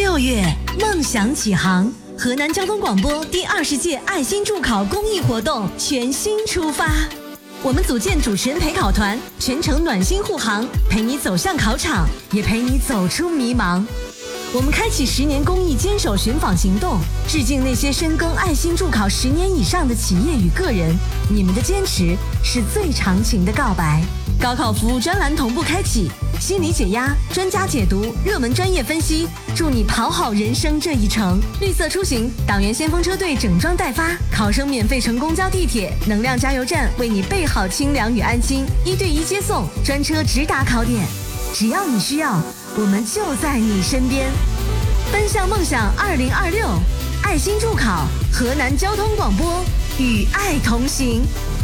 6月，梦想起航，河南交通广播第20届爱心助考公益活动全新出发。我们组建主持人陪考团，全程暖心护航，陪你走向考场，也陪你走出迷茫。我们开启10年公益坚守寻访行动，致敬那些深耕爱心助考10年以上的企业与个人，你们的坚持是最长情的告白。高考服务专栏同步开启，心理解压、专家解读、热门专业分析，助你跑好人生这一程。绿色出行，党员先锋车队整装待发，考生免费乘公交地铁，能量加油站为你备好清凉与安心，1对1接送，专车直达考点。只要你需要，我们就在你身边。奔向梦想2026，爱心助考，河南交通广播与爱同行。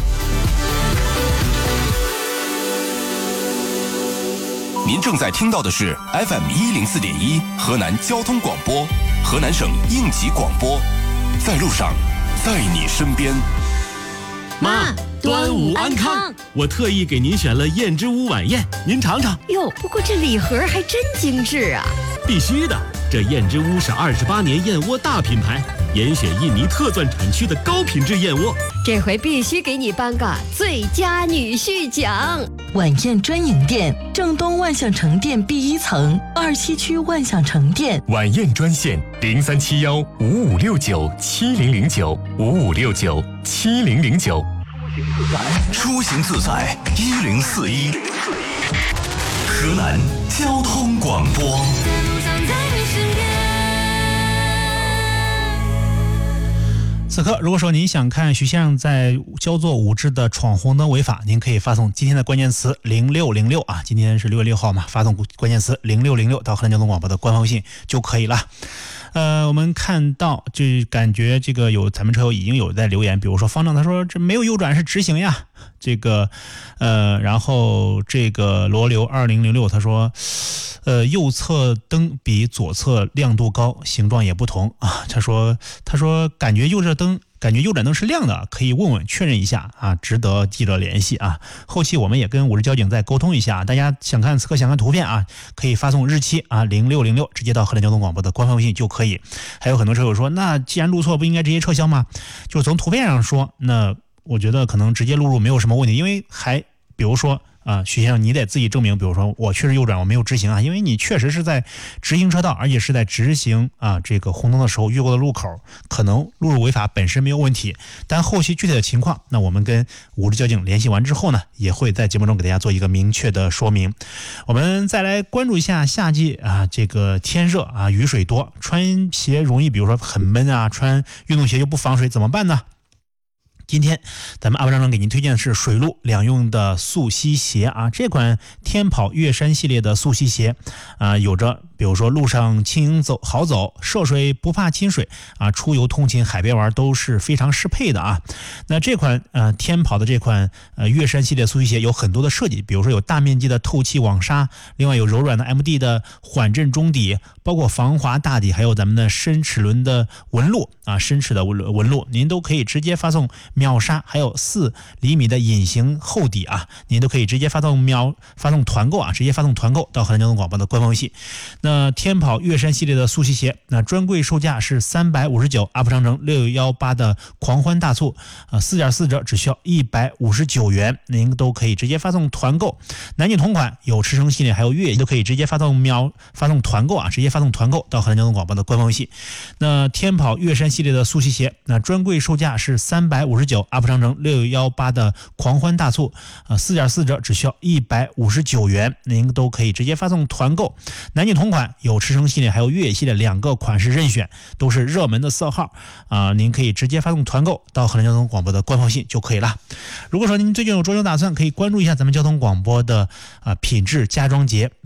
您正在听到的是 FM104.1 河南交通广播，河南省应急广播，在路上，在你身边。 妈，端午安康！我特意给您选了燕之屋晚宴，您尝尝。 哟，不过这礼盒还真精致啊！ 必须的，这燕之屋是28年燕窝大品牌，严选印尼特钻产区的高品质燕窝。 这回必须给你颁个最佳女婿奖。 晚宴专营店，正东万象城店 B1 层，27区万象城店。 晚宴专线03715569700955697009。 出行自在1041，河南交通广播。 此刻，如果说您想看徐先生在焦作无知的闯红灯违法，您可以发送今天的关键词0606啊，今天是6月6号嘛，发送关键词0606到河南交通广播的官方微信就可以了。我们看到就感觉这个有咱们车友已经有在留言，比如说方正他说这没有右转是直行呀，这个然后这个罗流2006他说右侧灯比左侧亮度高，形状也不同啊。他说感觉右转灯是亮的，可以问问确认一下啊，值得记者联系啊。后期我们也跟5日交警再沟通一下，大家想看图片啊，可以发送日期啊0606，直接到河南交通广播的官方微信就可以。还有很多车友说，那既然录错不应该直接撤销吗？就是从图片上说，那我觉得可能直接录入没有什么问题，因为比如说徐先生，你得自己证明，比如说我确实右转，我没有直行啊，因为你确实是在直行车道，而且是在直行这个红灯的时候越过的路口，可能录入违法本身没有问题，但后期具体的情况，那我们跟5日交警联系完之后呢，也会在节目中给大家做一个明确的说明。我们再来关注一下夏季这个天热雨水多，穿鞋容易比如说很闷穿运动鞋又不防水，怎么办呢？今天咱们阿布张给您推荐的是水陆两用的速吸鞋这款天跑越山系列的速吸鞋有着比如说路上轻盈好走，涉水不怕亲水出游通勤海边玩都是非常适配的那这款天跑的这款越山系列速吸鞋有很多的设计，比如说有大面积的透气网纱，另外有柔软的 MD 的缓震中底，包括防滑大底，还有咱们的深齿轮的纹路深齿的纹路，您都可以直接发送秒杀，还有4厘米的隐形厚底您都可以直接发送团购直接发送团购到河南交通广播的官方微信。那天跑越山系列的速吸鞋，那专柜售价是359，阿普商城618的狂欢大促4.4折只需要159元，您都可以直接发送团购。男女同款，有驰骋系列还有越野都可以直接发送团购直接发送团购到河南交通广播的官方微信。那天跑越山系列的速吸鞋，那专柜售价是359，阿普商城618的狂欢大促4.4折只需要159元，您都可以直接发送团购。男女同款，有驰骋系列还有越野系列2个款式任选，都是热门的色号您可以直接发送团购到河南交通广播的官方微信就可以了。如果说您最近有装修打算，可以关注一下咱们交通广播的品质家装节。